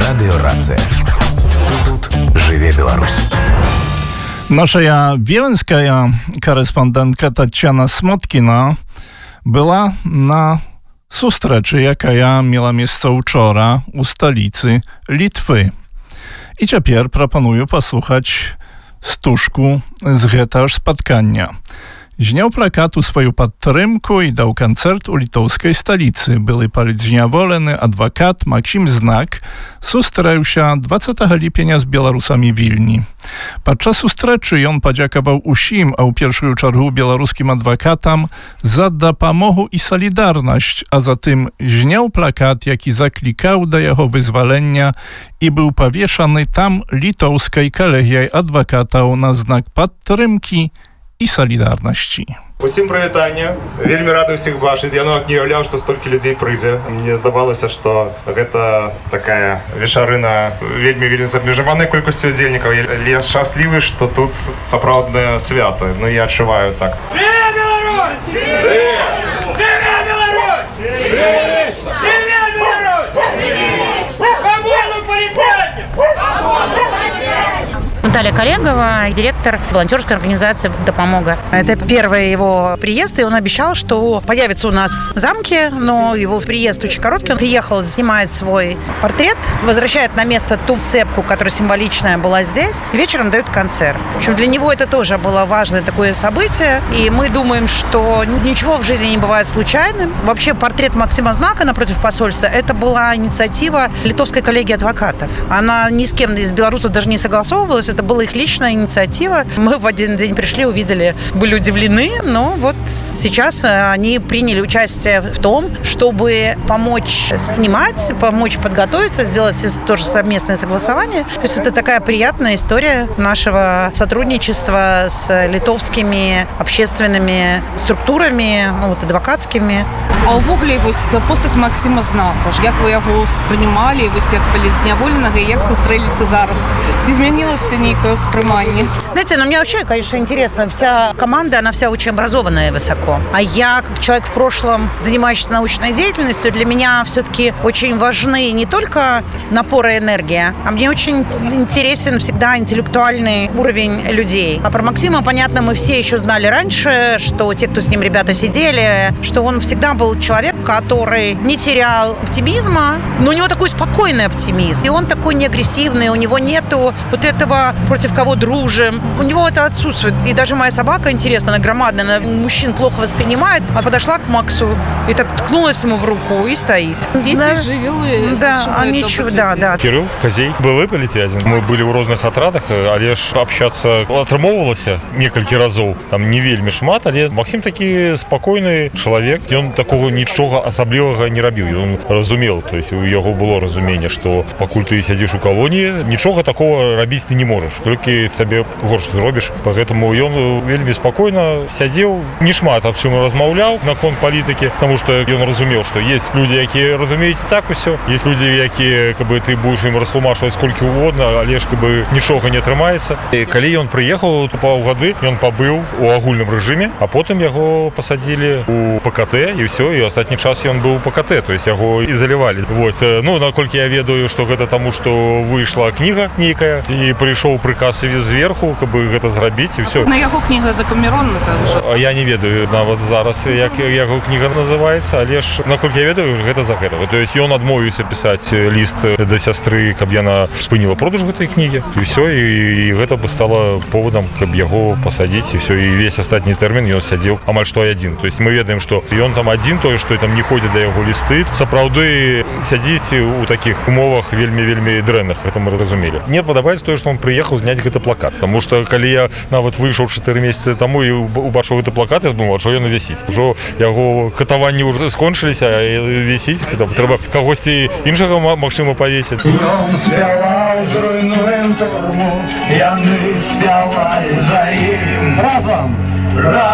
Радыёрацыя. Тут жыве Беларусь. Наша віленская корэспандэнтка Таццяна Смоткіна была на сустрэчы, якая мела месца учора у сталіцы Літвы. І цяпер прапаную паслухаць стужку з гэтага ж спаткання. Зняў плакат у сваю падтрымку і даў канцэрт у літоўскай сталіцы. Былы палітзняволены адвакат Максім Знак сустрэўся 20 ліпеня з беларусамі Вільні. Падчас сустрэчы ён падзякаваў усім, а ў першую чаргу беларускім адвакатам за дапамогу і салідарнасць, а затым зняў плакат, які заклікаў да яго вызвалення і быў павешаны там літоўскай калегіяй адвакатаў на знак падтрымкі і салідарнасці. Усім прывітанне. Вельмі рады ўсіх бачыць. Я нават не уяўляў, што столькі людзей прыйдзе. Мне здавалася, што гэта такая вечарына вельмі з абмежаванай колькасцю удзельнікаў. Я шчаслівы, што тут сапраўднае свята. Ну, я адчуваю так. Привет, Беларусь! Привет! Привет, Беларусь! Привет! Привет, Беларусь! Привет! Свободу полетайте! Наталья Коллегова, директор волонтерской организации «Допомога». Это первый его приезд, и он обещал, что появится у нас в замке, но его приезд очень короткий. Он приехал, снимает свой портрет, возвращает на место ту сцепку, которая символичная была здесь, и вечером дает концерт. В общем, для него это тоже было важное такое событие, и мы думаем, что ничего в жизни не бывает случайным. Вообще, портрет Максима Знака напротив посольства – это была инициатива литовской коллегии адвокатов. Она ни с кем из белорусов даже не согласовывалась, это была их личная инициатива. Мы в один день пришли, увидели, были удивлены, но вот сейчас они приняли участие в том, чтобы помочь снимать, помочь подготовиться, сделать тоже совместное согласование. То есть это такая приятная история нашего сотрудничества с литовскими общественными структурами, адвокатскими. А ўвогуле постаць Максима Знака, як вы яго сприймали, вы як палітзняволенага, і як сустрэліся зараз? Ці змянілася некое воспринимание? Знаете, мне вообще, конечно, интересно. Вся команда, она вся очень образованная и высоко. А я, как человек в прошлом, занимающийся научной деятельностью, для меня все-таки очень важны не только напор и энергия, а мне очень интересен всегда интеллектуальный уровень людей. А про Максима, понятно, мы все еще знали раньше, что те, кто с ним ребята сидели, что он всегда был человек, который не терял оптимизма, но у него такой спокойный оптимизм. И он такой не агрессивный, у него нету вот этого, против кого дружим. У него это отсутствует. И даже моя собака, интересно, она громадная, она мужчин плохо воспринимает, а подошла к Максу и так ткнулась ему в руку и стоит. Дети живые. Да, ничего, да. Кирилл Козей, былы палітвязень. Мы были ў розных атрадах, але ж общаться атрымоўвалася некалькі разоў. Там не вельмі шмат, але Максим такі спакойны чалавек. Ён такого нічога асаблівага не рабіў. Ён разумел, то есть у яго было разуменне, што пакуль ты сядзіш у калоніі, нічога такого рабіць ты не можаш, толькі сабе горш зробіш. Поэтому ён вельмі спакойна сядзеў, не шмат аб чым размаўляў наконт палітыкі, потому что ён разумеў, што есть людзі, якія разумеюць так усё, есть людзі, якія ты будешь ім растлумачваць сколькі угодна, але ж нічога не атрымаецца. І калі ён прыехаў паўгады, ён пабыў у агульным рэжыме, а потым яго пасадзілі у ПКТ і ўсё, і астатні час ён быў у ПКТ, то есть яго ізалявалі. Наколькі я ведаю, што гэта таму, што выйшла кніга нейкая і прыйшоў прыказ зверху, каб гэта зрабіць і ўсё. На яго кніга закамеронна там. Я не ведаю нават зараз, як яго кніга называецца, але ж наколькі я ведаю, гэта за гэтага. То есть ён адмовіўся пісаць ліст да сястры, каб яна спыніла продаж гэтай кнігі і ўсё, і гэта бы стала поводам, каб яго пасадзіць і ўсё, і весь астатні тэрмін ён сядзеў амаль што адзін. То есть мы ведаем, што ён там адзін, тое, што там не ходзіць да яго лісты, сапраўды сядзіць у такіх умовах вельмі дрэнных, гэта мы разумелі. Мне падабаецца тое, што он прыехаў зняць гэты плакат, потому что калі я нават выйшаў 4 месяцы таму і убачыў гэты плакат, я думаў, што ён вісіць. Ужо яго катаванні ўжо скончыліся, а вісіць, трэба кагосьці іншага магчыма павесіць. Ён спяваў зруйнуем турму, яны спявалі за ім разам.